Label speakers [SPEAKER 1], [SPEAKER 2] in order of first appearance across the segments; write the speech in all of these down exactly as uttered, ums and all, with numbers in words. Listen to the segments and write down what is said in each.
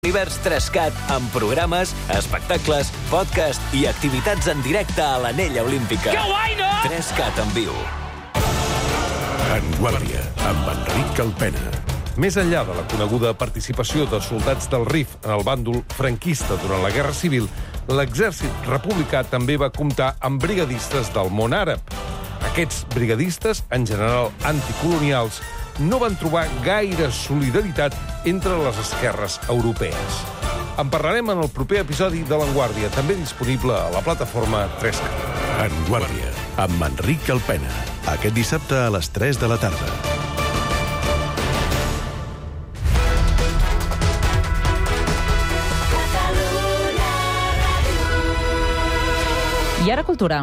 [SPEAKER 1] l'univers Trescat amb programes, espectacles, podcast i activitats en directe a l'Anella Olímpica.
[SPEAKER 2] Que guai, no?
[SPEAKER 1] Trescat en viu.
[SPEAKER 3] En Guàrdia, amb Enric Calpena.
[SPEAKER 4] Més enllà de la coneguda participació dels soldats del R I F en el bàndol franquista durant la Guerra Civil, l'exèrcit republicà també va comptar amb brigadistes del món àrab. Aquests brigadistes, en general anticolonials, no van trobar gaire solidaritat entre les esquerres europees. En parlarem en el proper episodi de l'Enguàrdia, també disponible a la plataforma Trescat.
[SPEAKER 3] En Guàrdia, amb Enric Calpena. Aquest dissabte a les tres de la tarda.
[SPEAKER 5] I ara cultura.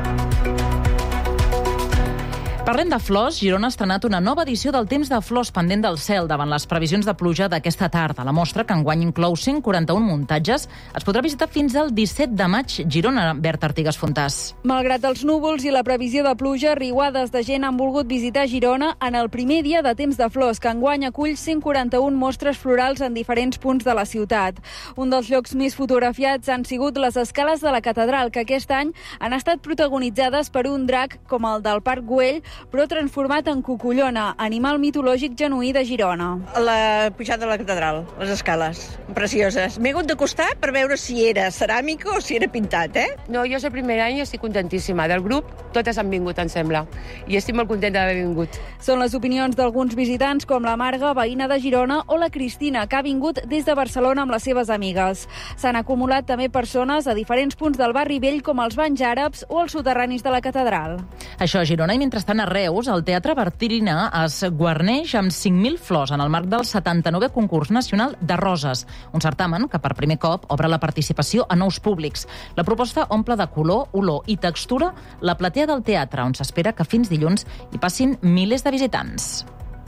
[SPEAKER 5] Parlem de flors. Girona ha estrenat una nova edició del Temps de Flors pendent del cel davant les previsions de pluja d'aquesta tarda. La mostra, que enguany inclou cent quaranta-un muntatges, es podrà visitar fins al disset de maig. Girona, Berta Artigas Fontàs.
[SPEAKER 6] Malgrat els núvols i la previsió de pluja, riuades de gent han volgut visitar Girona en el primer dia de Temps de Flors, que enguany acull cent quaranta-un mostres florals en diferents punts de la ciutat. Un dels llocs més fotografiats han sigut les escales de la catedral, que aquest any han estat protagonitzades per un drac com el del Parc Güell, però transformat en cucullona, animal mitològic genuí de Girona.
[SPEAKER 7] La pujada de la catedral, les escales, precioses. M'he hagut d'acostar per veure si era ceràmica o si era pintat, eh?
[SPEAKER 8] No, jo és el primer any i estic contentíssima. Del grup, totes han vingut, em sembla. I estic molt contenta d'haver vingut.
[SPEAKER 6] Són les opinions d'alguns visitants, com la Marga, veïna de Girona, o la Cristina, que ha vingut des de Barcelona amb les seves amigues. S'han acumulat també persones a diferents punts del barri vell, com els banys àrabs o els soterranis de la catedral.
[SPEAKER 5] Això a Girona, i mentrestant a Reus, el Teatre Bartrina es guarneix amb cinc mil flors en el marc del setanta-novè Concurs Nacional de Roses, un certamen que per primer cop obre la participació a nous públics. La proposta omple de color, olor i textura la platea del teatre, on s'espera que fins dilluns hi passin milers de visitants.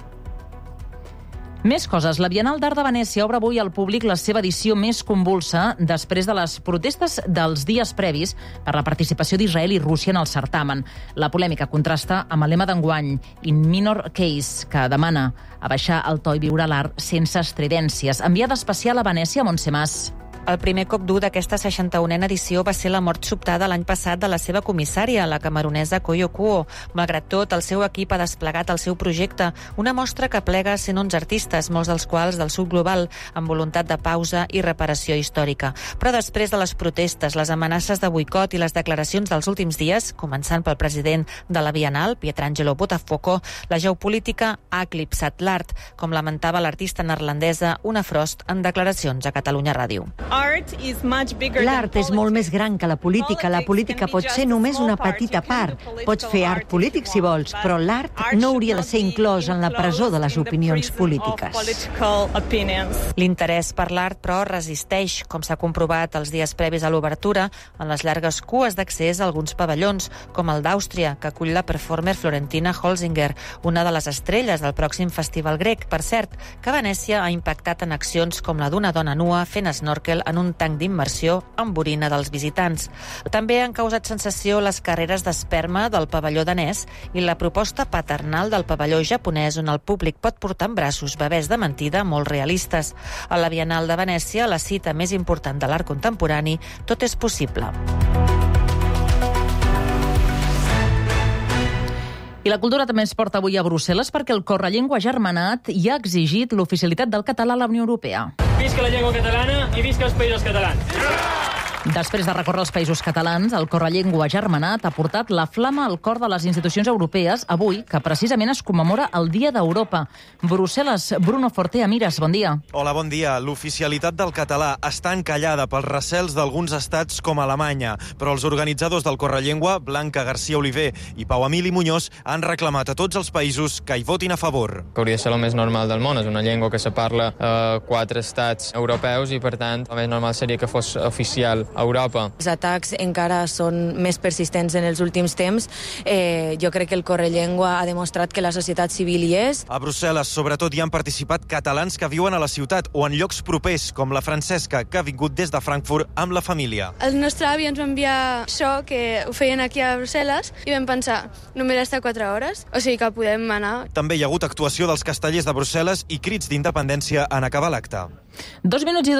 [SPEAKER 5] Més coses. La Bienal d'Art de Venècia obre avui al públic la seva edició més convulsa després de les protestes dels dies previs per la participació d'Israel i Rússia en el certamen. La polèmica contrasta amb el lema d'enguany, In Minor Case, que demana abaixar el to i viure l'art sense estridències. Enviada especial a Venècia, Montse Mas.
[SPEAKER 9] El primer cop dur d'aquesta seixanta-unena edició va ser la mort sobtada l'any passat de la seva comissària, la camerunesa Koyo Kuo. Malgrat tot, el seu equip ha desplegat el seu projecte, una mostra que plega cent onze artistes, molts dels quals del sud global, amb voluntat de pausa i reparació històrica. Però després de les protestes, les amenaces de boicot i les declaracions dels últims dies, començant pel president de la Bienal, Pietrangelo Botafogo, la geopolítica ha eclipsat l'art, com lamentava l'artista neerlandesa Una Frost en declaracions a Catalunya Ràdio.
[SPEAKER 10] L'art és molt més gran que la política. La política pot ser només una petita part. Pots fer art polític si vols, però l'art no hauria de ser inclòs en la presó de les opinions polítiques.
[SPEAKER 9] L'interès per l'art, però, resisteix, com s'ha comprovat els dies previs a l'obertura, en les llargues cues d'accés a alguns pavellons, com el d'Àustria, que acull la performer Florentina Holzinger, una de les estrelles del pròxim festival grec. Per cert, que Venècia ha impactat en accions com la d'una dona nua fent snorkel en un tanc d'immersió amb orina dels visitants. També han causat sensació les carreres d'esperma del pavelló danès i la proposta paternal del pavelló japonès, on el públic pot portar en braços bebès de mentida molt realistes. A la Bienal de Venècia, la cita més important de l'art contemporani, tot és possible.
[SPEAKER 5] I la cultura també ens porta avui a Brussel·les perquè el Correllengua Agermanat ja ha exigit l'oficialitat del català a la Unió Europea.
[SPEAKER 2] Visca la llengua catalana i visca els països catalans.
[SPEAKER 5] Després de recórrer els països catalans, el Correllengua Agermanat ha portat la flama al cor de les institucions europees avui, que precisament es commemora el Dia d'Europa. Brussel·les, Bruno Fortea Mires, bon dia.
[SPEAKER 11] Hola, bon dia. L'oficialitat del català està encallada pels recels d'alguns estats com Alemanya, però els organitzadors del Correllengua, Blanca García Oliver i Pau Emili Muñoz, han reclamat a tots els països que hi votin a favor.
[SPEAKER 12] Que hauria de ser el més normal del món. És una llengua que se parla a quatre estats europeus i, per tant, el més normal seria que fos oficial a Europa.
[SPEAKER 13] Els atacs encara són més persistents en els últims temps. Eh, jo crec que el Correllengua ha demostrat que la societat civil hi és.
[SPEAKER 11] A Brussel·les, sobretot, hi han participat catalans que viuen a la ciutat o en llocs propers, com la Francesca, que ha vingut des de Frankfurt amb la família.
[SPEAKER 14] El nostre avi ens va enviar això, que ho feien aquí a Brussel·les, i vam pensar, només està quatre hores, o sigui que podem anar.
[SPEAKER 11] També hi ha hagut actuació dels castellers de Brussel·les i crits d'independència en acabar l'acte.
[SPEAKER 5] Dos minuts i